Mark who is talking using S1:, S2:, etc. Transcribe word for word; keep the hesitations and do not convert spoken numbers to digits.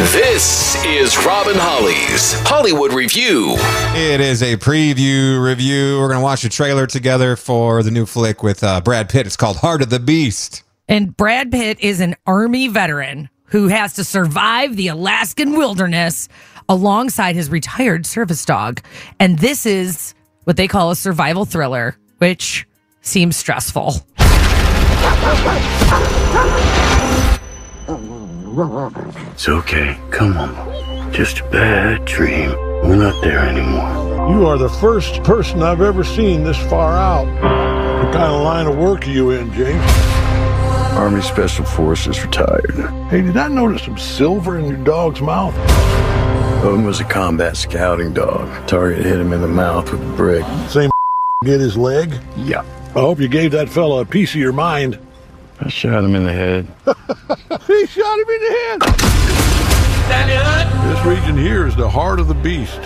S1: This is Rob and Holly's Hollywood Review.
S2: It is a preview review. We're going to watch a trailer together for the new flick with uh, Brad Pitt. It's called Heart of the Beast.
S3: And Brad Pitt is an Army veteran who has to survive the Alaskan wilderness alongside his retired service dog. And this is what they call a survival thriller, which seems stressful.
S4: It's okay. Come on. Just a bad dream. We're not there anymore.
S5: You are the first person I've ever seen this far out. What kind of line of work are you in, James?
S4: Army Special Forces retired.
S5: Hey, did I notice some silver in your dog's mouth?
S4: Owen was a combat scouting dog. Target hit him in the mouth with a brick.
S5: Same get his leg?
S4: Yeah.
S5: I hope you gave that fella a piece of your mind.
S4: I shot him in the head.
S5: He shot him in the head. This region here is the heart of the beast.